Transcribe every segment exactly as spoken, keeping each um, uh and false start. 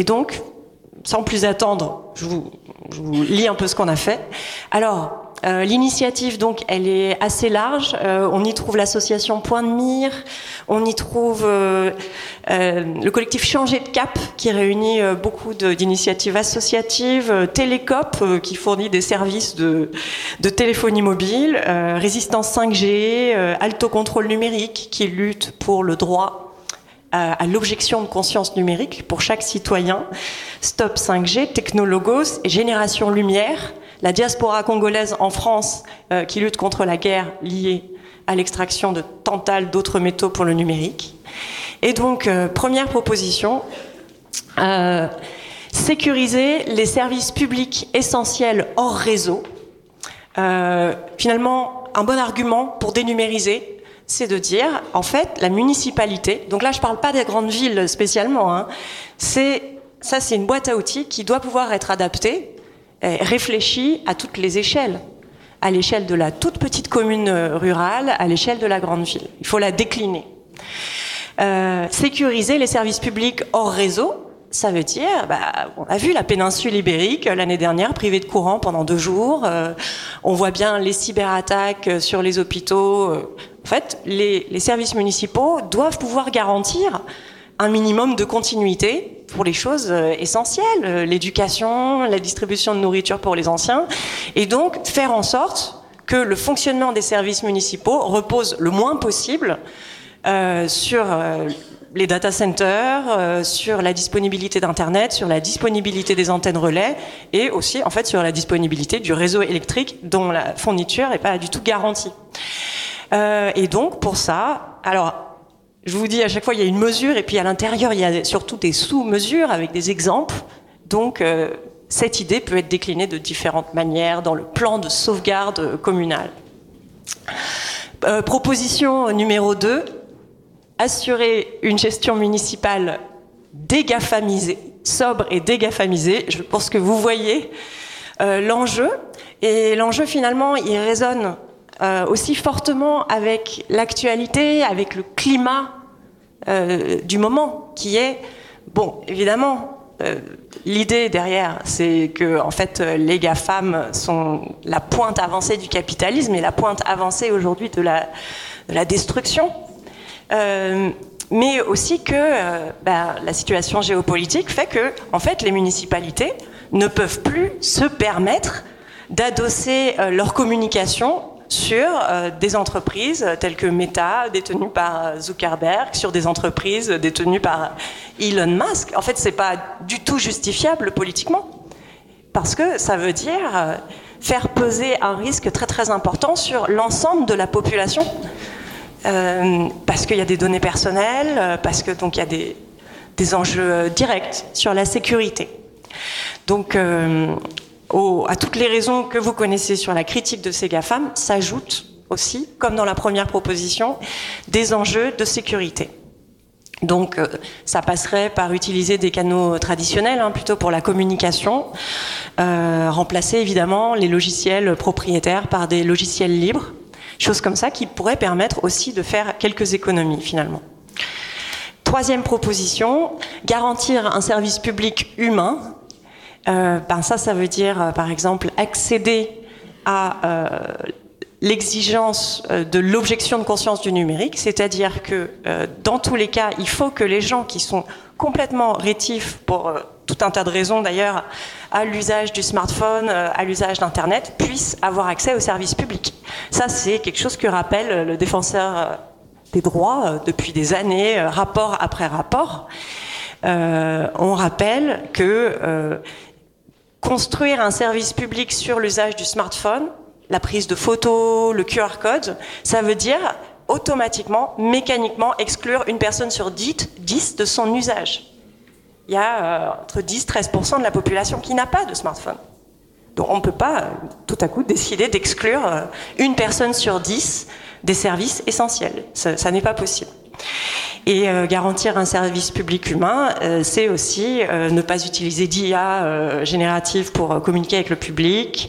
Et donc, sans plus attendre, je vous, je vous lis un peu ce qu'on a fait. Alors, euh, l'initiative, donc, elle est assez large. Euh, on y trouve l'association Point de Mire, on y trouve euh, euh, le collectif Changer de Cap, qui réunit euh, beaucoup de, d'initiatives associatives, euh, Télécop, euh, qui fournit des services de, de téléphonie mobile, euh, Résistance cinq G, euh, Alto Contrôle Numérique, qui lutte pour le droit à l'objection de conscience numérique pour chaque citoyen, Stop cinq G, Technologos et Génération Lumière, la diaspora congolaise en France euh, qui lutte contre la guerre liée à l'extraction de tantale d'autres métaux pour le numérique. Et donc, euh, première proposition, euh, sécuriser les services publics essentiels hors réseau. Euh, finalement, un bon argument pour dénumériser, c'est de dire, en fait, la municipalité, donc là je ne parle pas des grandes villes spécialement, hein, c'est, ça c'est une boîte à outils qui doit pouvoir être adaptée, et réfléchie à toutes les échelles, à l'échelle de la toute petite commune rurale, à l'échelle de la grande ville. Il faut la décliner. Euh, sécuriser les services publics hors réseau, ça veut dire, bah, on a vu la péninsule ibérique l'année dernière privée de courant pendant deux jours. Euh, on voit bien les cyberattaques sur les hôpitaux. Euh, en fait, les, les services municipaux doivent pouvoir garantir un minimum de continuité pour les choses euh, essentielles, euh, l'éducation, la distribution de nourriture pour les anciens, et donc faire en sorte que le fonctionnement des services municipaux repose le moins possible euh, sur euh, les data centers, euh, sur la disponibilité d'Internet, sur la disponibilité des antennes relais et aussi en fait sur la disponibilité du réseau électrique dont la fourniture n'est pas du tout garantie. Euh, et donc pour ça, alors je vous dis à chaque fois il y a une mesure et puis à l'intérieur il y a surtout des sous-mesures avec des exemples. Donc euh, cette idée peut être déclinée de différentes manières dans le plan de sauvegarde communal. Euh, proposition numéro deux. Assurer une gestion municipale dégafamisée, sobre et dégafamisée. Je pense que vous voyez euh, l'enjeu. Et l'enjeu, finalement, il résonne euh, aussi fortement avec l'actualité, avec le climat euh, du moment, qui est, bon, évidemment, euh, l'idée derrière, c'est que, en fait, les GAFAM sont la pointe avancée du capitalisme et la pointe avancée aujourd'hui de la, de la destruction. Euh, mais aussi que euh, bah, la situation géopolitique fait que, en fait, les municipalités ne peuvent plus se permettre d'adosser euh, leur communication sur euh, des entreprises telles que Meta, détenues par Zuckerberg, sur des entreprises détenues par Elon Musk. En fait, c'est pas du tout justifiable politiquement, parce que ça veut dire euh, faire peser un risque très très important sur l'ensemble de la population. Euh, parce qu'il y a des données personnelles, euh, parce que donc il y a des, des enjeux directs sur la sécurité. Donc, euh, au, à toutes les raisons que vous connaissez sur la critique de ces GAFAM, s'ajoutent aussi, comme dans la première proposition, des enjeux de sécurité. Donc, euh, ça passerait par utiliser des canaux traditionnels, hein, plutôt pour la communication, euh, remplacer évidemment les logiciels propriétaires par des logiciels libres. Choses comme ça qui pourraient permettre aussi de faire quelques économies finalement. Troisième proposition, garantir un service public humain. Euh, ben ça, ça veut dire euh, par exemple accéder à euh, l'exigence euh, de l'objection de conscience du numérique, c'est-à-dire que euh, dans tous les cas, il faut que les gens qui sont complètement rétifs pour euh, tout un tas de raisons d'ailleurs à l'usage du smartphone, euh, à l'usage d'Internet, puissent avoir accès aux services publics. Ça, c'est quelque chose que rappelle le défenseur euh, des droits euh, depuis des années, euh, rapport après rapport. Euh, on rappelle que euh, construire un service public sur l'usage du smartphone, la prise de photos, le Q R code, ça veut dire automatiquement, mécaniquement exclure une personne sur dix de son usage. Il y a euh, entre dix et treize pour cent de la population qui n'a pas de smartphone. Donc on ne peut pas euh, tout à coup décider d'exclure euh, une personne sur dix des services essentiels. Ça, ça n'est pas possible. Et euh, garantir un service public humain, euh, c'est aussi euh, ne pas utiliser d'I A euh, générative pour euh, communiquer avec le public,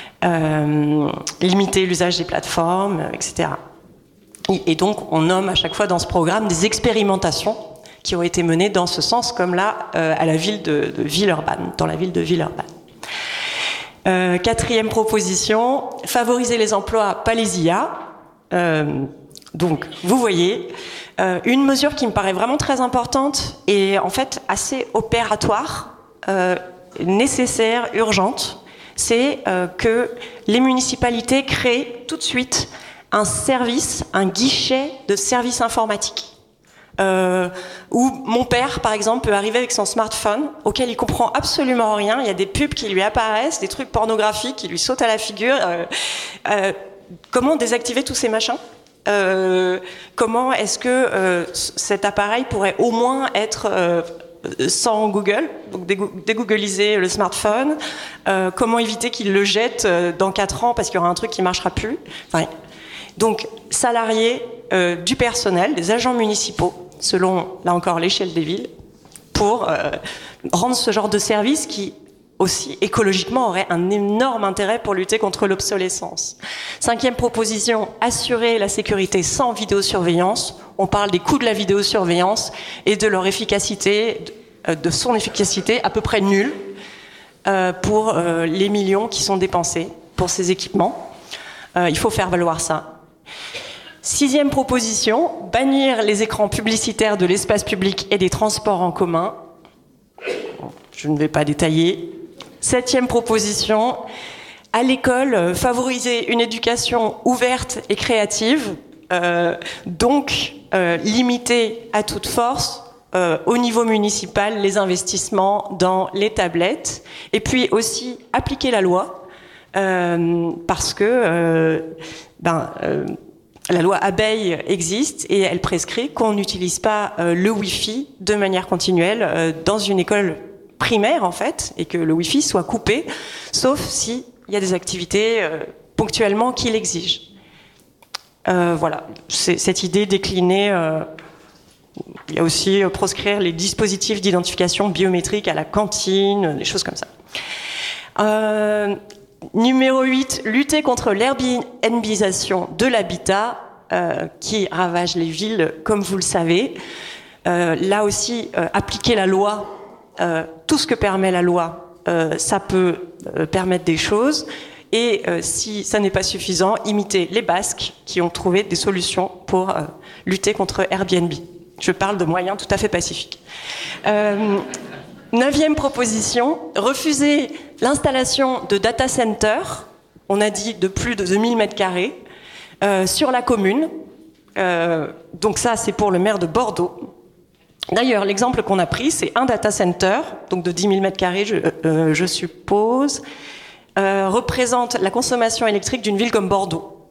euh, limiter l'usage des plateformes, euh, et cetera. Et, et donc on nomme à chaque fois dans ce programme des expérimentations qui ont été menées dans ce sens, comme là, euh, à la ville de, de Villeurbanne, dans la ville de Villeurbanne. Euh, quatrième proposition, favoriser les emplois, pas les I A. Euh, donc, vous voyez, euh, une mesure qui me paraît vraiment très importante et en fait assez opératoire, euh, nécessaire, urgente, c'est euh, que les municipalités créent tout de suite un service, un guichet de services informatiques. Euh, où mon père, par exemple, peut arriver avec son smartphone, auquel il comprend absolument rien. Il y a des pubs qui lui apparaissent, des trucs pornographiques qui lui sautent à la figure. Euh, euh, comment désactiver tous ces machins ? euh, Comment est-ce que euh, cet appareil pourrait au moins être euh, sans Google, donc dégoogliser le smartphone, euh, comment éviter qu'il le jette dans quatre ans parce qu'il y aura un truc qui ne marchera plus. Enfin, donc, salariés euh, du personnel, des agents municipaux, selon, là encore, l'échelle des villes, pour euh, rendre ce genre de service qui, aussi, écologiquement, aurait un énorme intérêt pour lutter contre l'obsolescence. Cinquième proposition, assurer la sécurité sans vidéosurveillance. On parle des coûts de la vidéosurveillance et de leur efficacité, de son efficacité à peu près nulle euh, pour euh, les millions qui sont dépensés pour ces équipements. Euh, il faut faire valoir ça. Sixième proposition, bannir les écrans publicitaires de l'espace public et des transports en commun. Je ne vais pas détailler. Septième proposition, à l'école, favoriser une éducation ouverte et créative, euh, donc euh, limiter à toute force euh, au niveau municipal les investissements dans les tablettes, et puis aussi appliquer la loi, euh, parce que euh, ben, euh, la loi Abeille existe et elle prescrit qu'on n'utilise pas euh, le Wi-Fi de manière continuelle euh, dans une école primaire en fait, et que le Wi-Fi soit coupé, sauf s'il y a des activités euh, ponctuellement qui l'exigent. Euh, voilà, c'est cette idée déclinée. Euh, il y a aussi euh, proscrire les dispositifs d'identification biométrique à la cantine, des choses comme ça. Euh, numéro huit, lutter contre l'airbnbisation de l'habitat euh, qui ravage les villes, comme vous le savez. Euh, là aussi, euh, appliquer la loi. Euh, tout ce que permet la loi, euh, ça peut euh, permettre des choses. Et euh, si ça n'est pas suffisant, imiter les Basques qui ont trouvé des solutions pour euh, lutter contre Airbnb. Je parle de moyens tout à fait pacifiques. Euh, neuvième proposition, refuser l'installation de data centers, on a dit de plus de deux mille mètres carrés, euh, sur la commune. Euh, donc ça, c'est pour le maire de Bordeaux. D'ailleurs, l'exemple qu'on a pris, c'est un data center, donc de dix mille mètres carrés, je, euh, je suppose, euh, représente la consommation électrique d'une ville comme Bordeaux.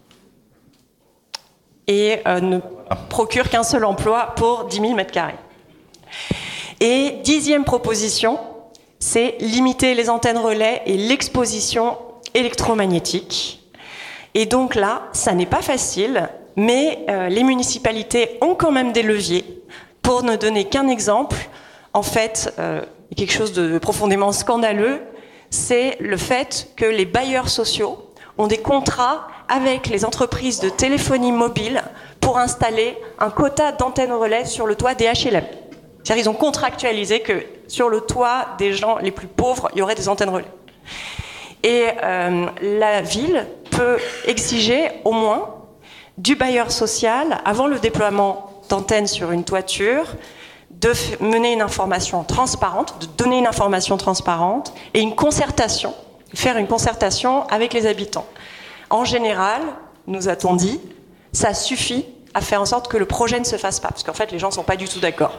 Et euh, ne procure qu'un seul emploi pour dix mille mètres carrés. Et dixième proposition, c'est limiter les antennes relais et l'exposition électromagnétique. Et donc là, ça n'est pas facile, mais euh, les municipalités ont quand même des leviers. Pour ne donner qu'un exemple, en fait, euh, quelque chose de profondément scandaleux, c'est le fait que les bailleurs sociaux ont des contrats avec les entreprises de téléphonie mobile pour installer un quota d'antennes relais sur le toit des H L M. C'est-à-dire qu'ils ont contractualisé que sur le toit des gens les plus pauvres, il y aurait des antennes relais. Et euh, la ville peut exiger au moins du bailleur social, avant le déploiement d'antennes sur une toiture, de f- mener une information transparente, de donner une information transparente et une concertation, faire une concertation avec les habitants. En général, nous a-t-on dit, ça suffit à faire en sorte que le projet ne se fasse pas, parce qu'en fait, les gens ne sont pas du tout d'accord.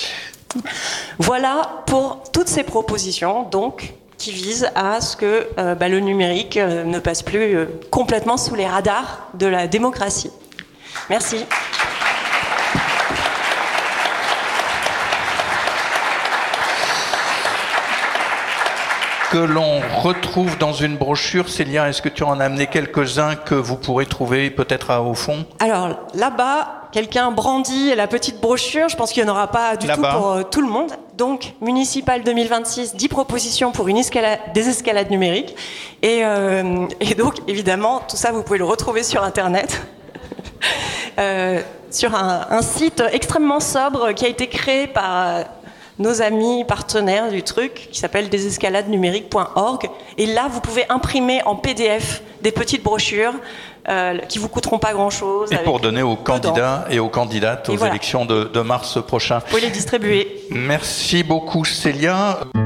Voilà pour toutes ces propositions, donc, qui visent à ce que euh, bah, le numérique euh, ne passe plus euh, complètement sous les radars de la démocratie. Merci. Que l'on retrouve dans une brochure. Célia, est-ce que tu en as amené quelques-uns que vous pourrez trouver peut-être au fond ? Alors, là-bas, quelqu'un brandit la petite brochure. Je pense qu'il n'y en aura pas du là-bas. tout pour euh, tout le monde. Donc, Municipal deux mille vingt-six, dix propositions pour une escalade, désescalade numérique. Et, euh, et donc, évidemment, tout ça, vous pouvez le retrouver sur Internet. euh, sur un, un site extrêmement sobre qui a été créé par nos amis partenaires du truc, qui s'appelle désescalades numériques point org. Et là, vous pouvez imprimer en P D F des petites brochures euh, qui vous coûteront pas grand-chose. Et pour donner aux candidats et aux candidates aux et voilà. élections de, de mars prochain. Vous pouvez les distribuer. Merci beaucoup, Célia.